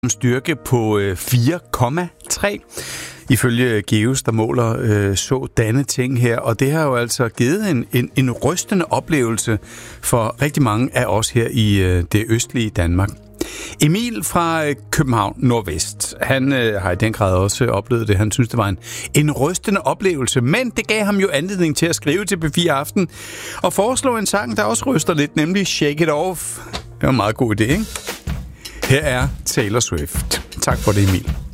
en styrke på 4,3. Ifølge GEOS, der måler sådanne ting her. Og det har jo altså givet en rystende oplevelse for rigtig mange af os her i det østlige Danmark. Emil fra København Nordvest, han har i den grad også oplevet det. Han synes, det var en rystende oplevelse, men det gav ham jo anledning til at skrive til P4 Aften og foreslå en sang, der også ryster lidt, nemlig Shake It Off. Det var en meget god idé, ikke? Her er Taylor Swift. Tak for det, Emil.